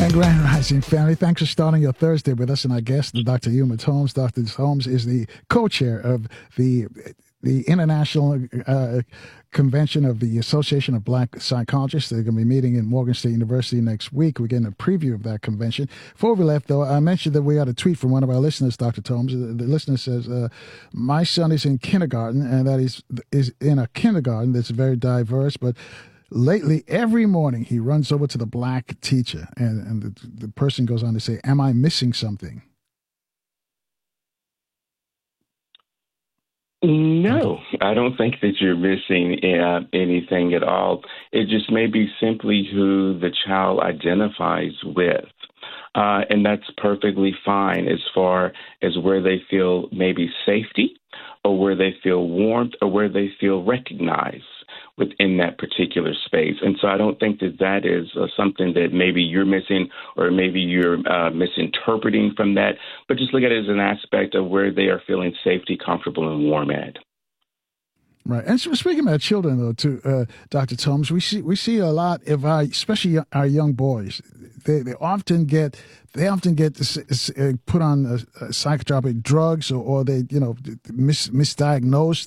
And Grand Rising family, thanks for starting your Thursday with us. And our guest, Dr. Uma Holmes. Dr. Holmes is the co-chair of the International Convention of the Association of Black Psychologists. They're going to be meeting in Morgan State University next week. We're getting a preview of that convention. Before we left, though, I mentioned that we had a tweet from one of our listeners, Dr. Holmes. The listener says, my son is in kindergarten, and that is in a kindergarten that's very diverse, but lately, every morning he runs over to the black teacher, and the person goes on to say, am I missing something? No, I don't think that you're missing anything at all. It just may be simply who the child identifies with. And that's perfectly fine as far as where they feel maybe safety or where they feel warmth or where they feel recognized within that particular space. And so I don't think that that is something that maybe you're missing or maybe you're misinterpreting from that, but just look at it as an aspect of where they are feeling safety, comfortable, and warm at. Right. And so speaking about children, though, to Dr. Holmes, we see a lot of especially our young boys. They often get put on psychotropic drugs, or they misdiagnosed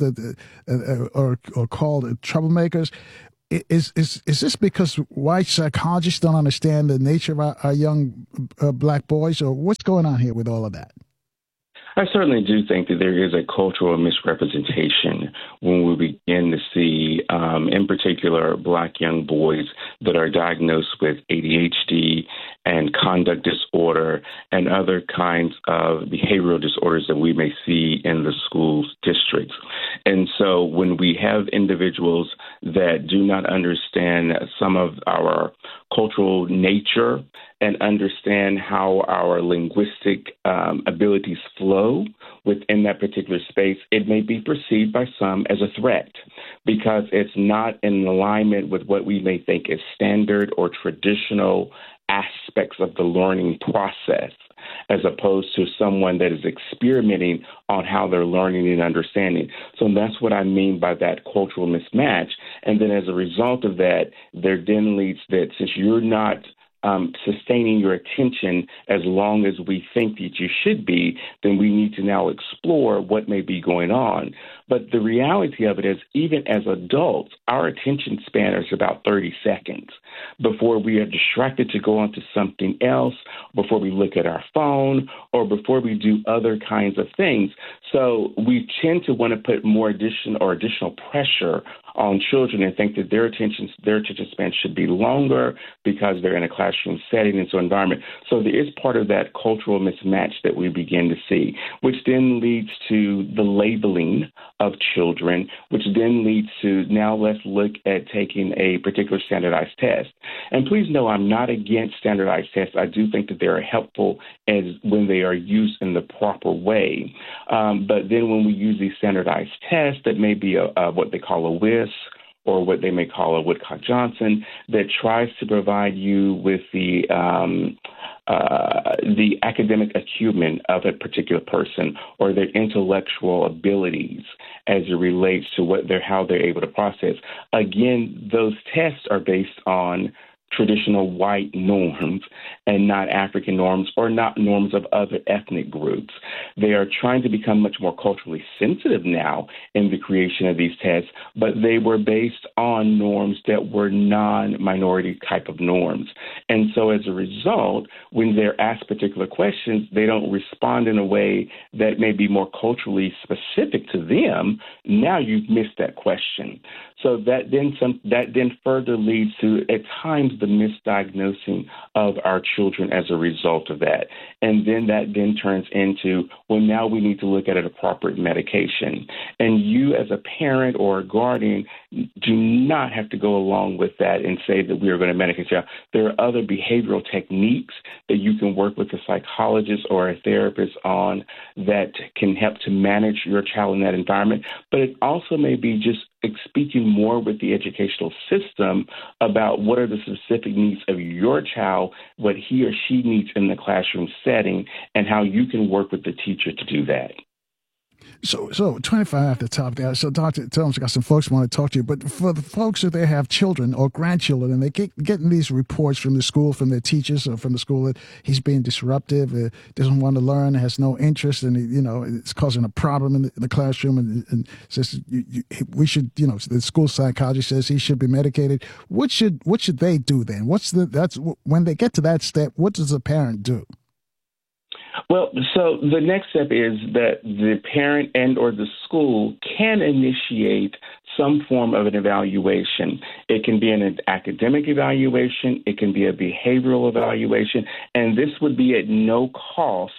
or called troublemakers. Is this because white psychologists don't understand the nature of our young black boys, or what's going on here with all of that? I certainly do think that there is a cultural misrepresentation when we begin to see, in particular, black young boys that are diagnosed with ADHD and conduct disorder and other kinds of behavioral disorders that we may see in the school districts. And so when we have individuals that do not understand some of our cultural nature and understand how our linguistic abilities flow within that particular space, it may be perceived by some as a threat because it's not in alignment with what we may think is standard or traditional aspects of the learning process, as opposed to someone that is experimenting on how they're learning and understanding. So that's what I mean by that cultural mismatch. And then as a result of that, there then leads that since you're not sustaining your attention as long as we think that you should be, then we need to now explore what may be going on. But the reality of it is, even as adults, our attention span is about 30 seconds before we are distracted to go on to something else, before we look at our phone, or before we do other kinds of things. So we tend to want to put more additional pressure on children and think that their attention span should be longer because they're in a classroom setting and so environment. So there is part of that cultural mismatch that we begin to see, which then leads to the labeling of children, which then leads to now let's look at taking a particular standardized test. And please know I'm not against standardized tests. I do think that they are helpful as when they are used in the proper way. But then when we use these standardized tests that may be what they call a WIS, or what they may call a Woodcock-Johnson, that tries to provide you with the academic acumen of a particular person or their intellectual abilities as it relates to how they're able to process. Again, those tests are based on traditional white norms and not African norms or not norms of other ethnic groups. They are trying to become much more culturally sensitive now in the creation of these tests, but they were based on norms that were non-minority type of norms. And so as a result, when they're asked particular questions, they don't respond in a way that may be more culturally specific to them. Now you've missed that question. So that then further leads to, at times, the misdiagnosing of our children as a result of that. And then that then turns into, well, now we need to look at an appropriate medication. And you as a parent or a guardian do not have to go along with that and say that we are going to medicate you. There are other behavioral techniques that you can work with a psychologist or a therapist on that can help to manage your child in that environment. But it also may be just speaking more with the educational system about what are the specific needs of your child, what he or she needs in the classroom setting, and how you can work with the teacher to do that. So 25 at the top there. So Dr. Thomas, I got some folks want to talk to you, but for the folks that they have children or grandchildren and they getting these reports from the school, from their teachers or from the school that he's being disruptive, doesn't want to learn, has no interest, and it's causing a problem in the classroom, and says we should, the school psychologist says he should be medicated. What should they do then? That's when they get to that step, what does a parent do? Well, so the next step is that the parent and or the school can initiate some form of an evaluation. It can be an academic evaluation. It can be a behavioral evaluation. And this would be at no cost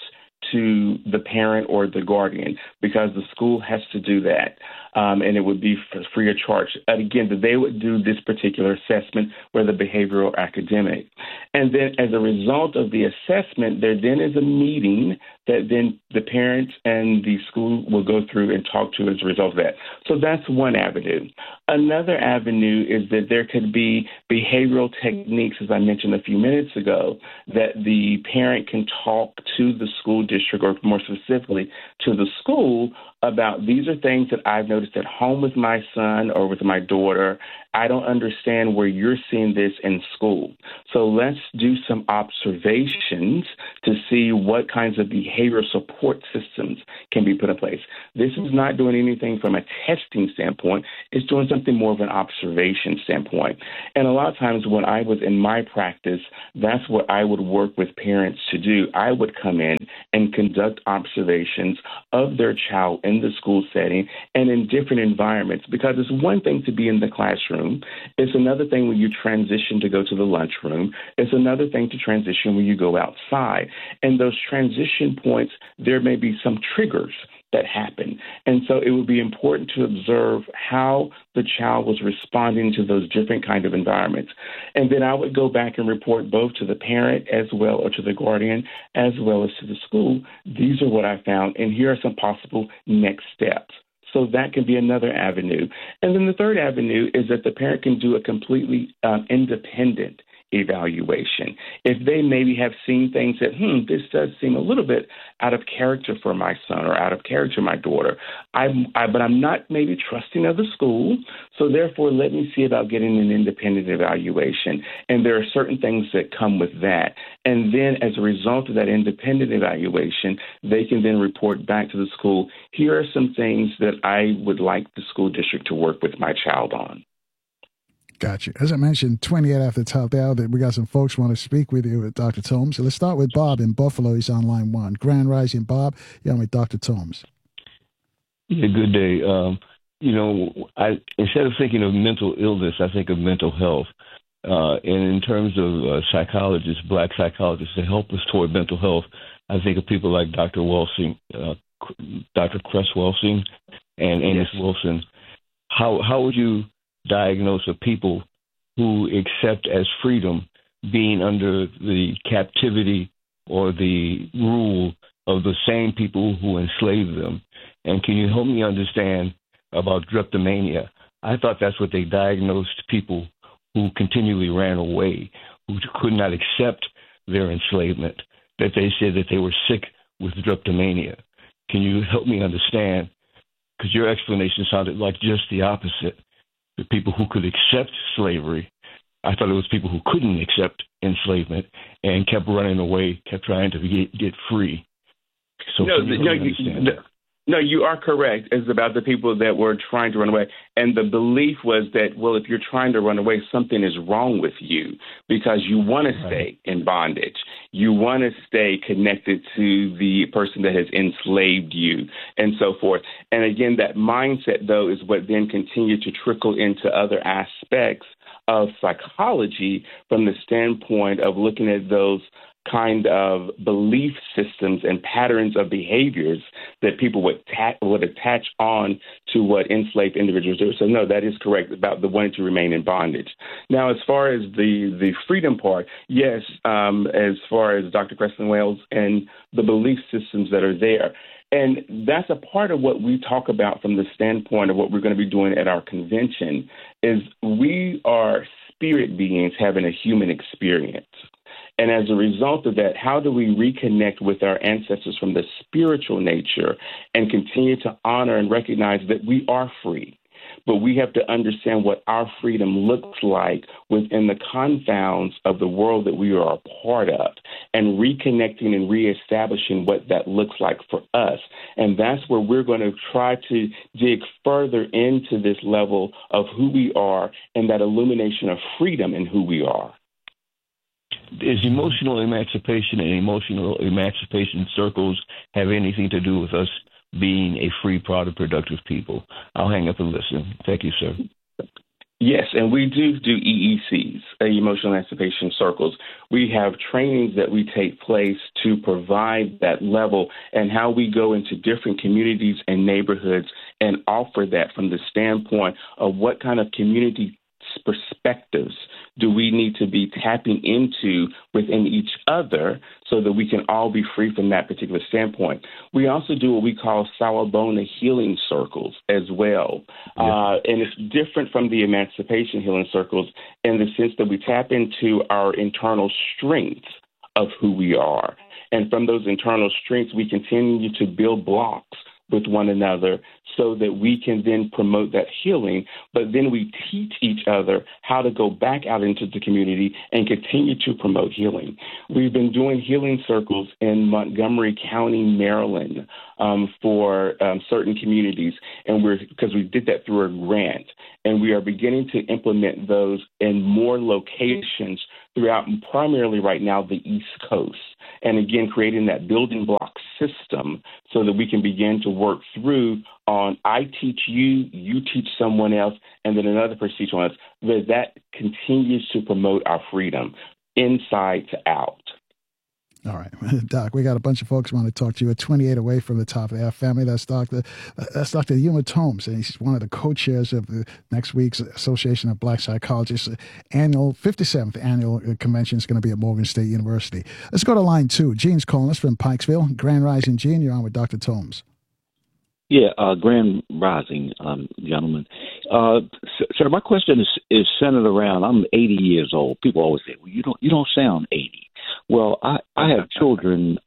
to the parent or the guardian because the school has to do that. And it would be free of charge. Again, they would do this particular assessment, whether behavioral or academic. And then as a result of the assessment, there then is a meeting that then the parents and the school will go through and talk to as a result of that. So that's one avenue. Another avenue is that there could be behavioral techniques, as I mentioned a few minutes ago, that the parent can talk to the school district, or more specifically to the school, about these are things that I've noticed at home with my son or with my daughter. I don't understand where you're seeing this in school. So let's do some observations to see what kinds of behavioral support systems can be put in place. This is not doing anything from a testing standpoint. It's doing something more of an observation standpoint. And a lot of times when I was in my practice, that's what I would work with parents to do. I would come in and conduct observations of their child in the school setting and in different environments, because it's one thing to be in the classroom. It's another thing when you transition to go to the lunchroom. It's another thing to transition when you go outside. And those transition points, there may be some triggers that happen. And so it would be important to observe how the child was responding to those different kind of environments. And then I would go back and report both to the parent as well, or to the guardian, as well as to the school. These are what I found, and here are some possible next steps. So that can be another avenue. And then the third avenue is that the parent can do a completely independent evaluation. If they maybe have seen things that, this does seem a little bit out of character for my son or out of character for my daughter, but I'm not maybe trusting of the school, so therefore let me see about getting an independent evaluation. And there are certain things that come with that. And then as a result of that independent evaluation, they can then report back to the school, here are some things that I would like the school district to work with my child on. Gotcha. As I mentioned, 28 after the top hour, that we got some folks want to speak with you with Dr. Thomas. So let's start with Bob in Buffalo. He's on line one. Grand Rising, Bob. You're on with Dr. Thomas. Yeah, good day. Instead of thinking of mental illness, I think of mental health. And in terms of psychologists, black psychologists, to help us toward mental health, I think of people like Dr. Welsing, Dr. Cress Welsing, and Amos Wilson. How would you diagnose of people who accept as freedom being under the captivity or the rule of the same people who enslaved them? And can you help me understand about drapetomania? I thought that's what they diagnosed people who continually ran away, who could not accept their enslavement, that they said that they were sick with drapetomania. Can you help me understand? Because your explanation sounded like just the opposite. The people who could accept slavery, I thought it was people who couldn't accept enslavement and kept running away, kept trying to get free. So you are correct. It's about the people that were trying to run away. And the belief was that, well, if you're trying to run away, something is wrong with you because you want to stay in bondage. You want to stay connected to the person that has enslaved you and so forth. And again, that mindset, though, is what then continued to trickle into other aspects of psychology from the standpoint of looking at those kind of belief systems and patterns of behaviors that people would attach on to what enslaved individuals do. So no, that is correct about the wanting to remain in bondage. Now, as far as the freedom part, yes, as far as Dr. Preston Wells and the belief systems that are there. And that's a part of what we talk about from the standpoint of what we're going to be doing at our convention is we are spirit beings having a human experience. And as a result of that, how do we reconnect with our ancestors from the spiritual nature and continue to honor and recognize that we are free? But we have to understand what our freedom looks like within the confounds of the world that we are a part of, and reconnecting and reestablishing what that looks like for us. And that's where we're going to try to dig further into this level of who we are and that illumination of freedom in who we are. Does emotional emancipation and emotional emancipation circles have anything to do with us being a free, proud, and productive people? I'll hang up and listen. Thank you, sir. Yes, and we do EECs, emotional emancipation circles. We have trainings that we take place to provide that level, and how we go into different communities and neighborhoods and offer that from the standpoint of what kind of community perspectives do we need to be tapping into within each other so that we can all be free from that particular standpoint. We also do what we call Sawubona healing circles as well. Yes. And it's different from the emancipation healing circles in the sense that we tap into our internal strengths of who we are. And from those internal strengths, we continue to build blocks with one another so that we can then promote that healing, but then we teach each other how to go back out into the community and continue to promote healing. We've been doing healing circles in Montgomery County, Maryland, for certain communities, and because we did that through a grant, and we are beginning to implement those in more locations throughout, primarily right now, the East Coast. And again, creating that building block system so that we can begin to work through on I teach you, you teach someone else, and then another person teaches someone else. That continues to promote our freedom inside to out. All right, Doc, we got a bunch of folks who want to talk to you. At 28 away from the top of our family, that's Dr. Yuma Thomas, and he's one of the co-chairs of the next week's Association of Black Psychologists 57th annual convention is going to be at Morgan State University. Let's go to line 2. Gene's calling us from Pikesville. Grand Rising, Gene, you're on with Dr. Thomas. Yeah, Grand Rising, gentlemen. Sir, my question is centered around, I'm 80 years old. People always say, well, you don't sound 80. Well, I have children.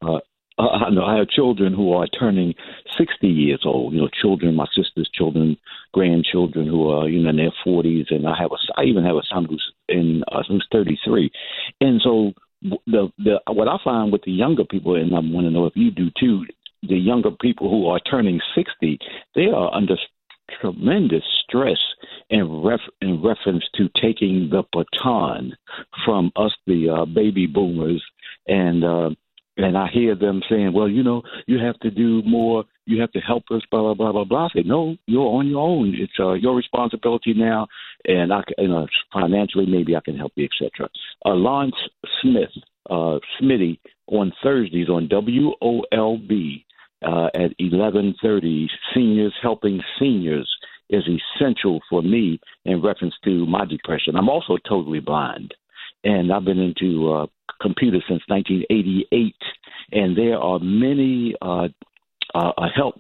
I have children who are turning 60 years old. Children, my sister's children, grandchildren who are in their 40s, and I even have a son who's 33. And so what I find with the younger people, and I want to know if you do too, the younger people who are turning 60, they are under tremendous stress in reference to taking the baton from us, the baby boomers, and I hear them saying, well, you have to do more, you have to help us, blah, blah, blah, blah, blah. I say, no, you're on your own. It's your responsibility now, and financially maybe I can help you, etc. Lawrence Smith, Smitty, on Thursdays on WOLB at 11:30, Seniors Helping Seniors is essential for me in reference to my depression. I'm also totally blind, and I've been into computers since 1988, and there are many help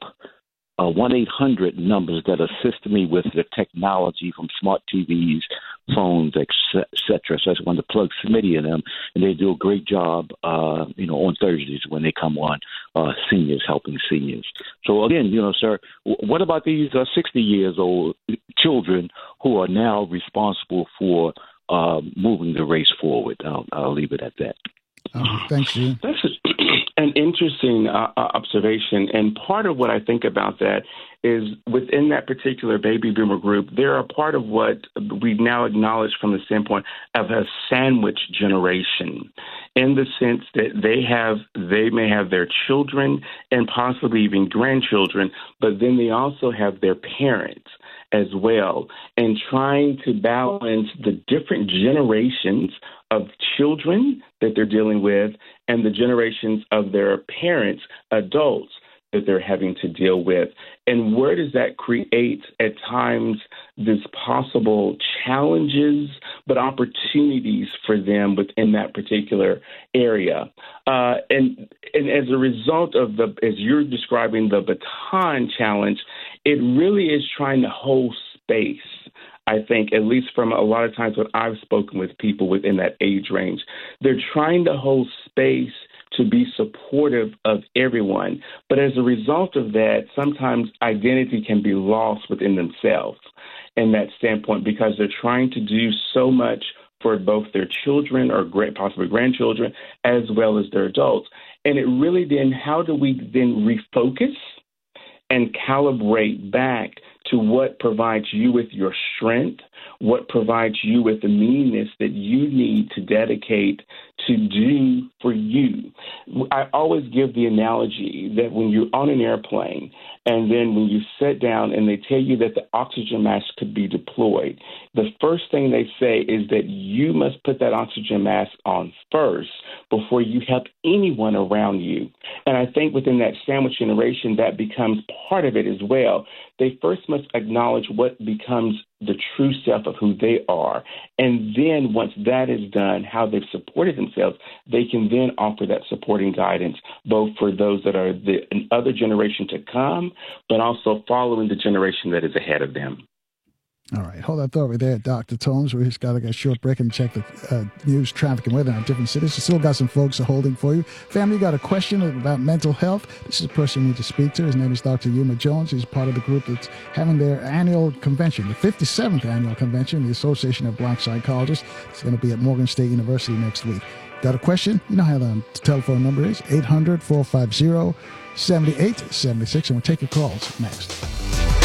1-800 numbers that assist me with the technology from smart TVs, phones, etc. So I just wanted to plug Smitty in them, and they do a great job, on Thursdays when they come on, Seniors Helping Seniors. So again, sir, what about these 60 years old children who are now responsible for moving the race forward? I'll leave it at that. Thanks, Gene. That's an interesting observation. And part of what I think about that is within that particular baby boomer group, they're a part of what we now acknowledge from the standpoint of a sandwich generation, in the sense that they may have their children and possibly even grandchildren, but then they also have their parents as well, and trying to balance the different generations of children that they're dealing with and the generations of their parents, adults, that they're having to deal with. And where does that create at times this possible challenges, but opportunities for them within that particular area? And as a result of as you're describing the baton challenge, it really is trying to hold space I think, at least from a lot of times when I've spoken with people within that age range, they're trying to hold space to be supportive of everyone. But as a result of that, sometimes identity can be lost within themselves in that standpoint, because they're trying to do so much for both their children or possibly grandchildren, as well as their adults. And it really then, how do we then refocus and calibrate back to what provides you with your strength, what provides you with the meanness that you need to dedicate to do for you? I always give the analogy that when you're on an airplane and then when you sit down and they tell you that the oxygen mask could be deployed, the first thing they say is that you must put that oxygen mask on first before you help anyone around you. And I think within that sandwich generation, that becomes part of it as well. They first must acknowledge what becomes the true self of who they are. And then once that is done, how they've supported themselves, they can then offer that supporting guidance, both for those that are the other generation to come, but also following the generation that is ahead of them. All right, hold that thought right there, Dr. Tomes. We've got to get a short break and check the news, traffic, and weather in our different cities. We still got some folks holding for you. Family, you got a question about mental health? This is a person you need to speak to. His name is Dr. Yuma Jones. He's part of the group that's having their annual convention, the 57th annual convention, the Association of Black Psychologists. It's going to be at Morgan State University next week. Got a question? You know how the telephone number is, 800-450-7876, and we'll take your calls next.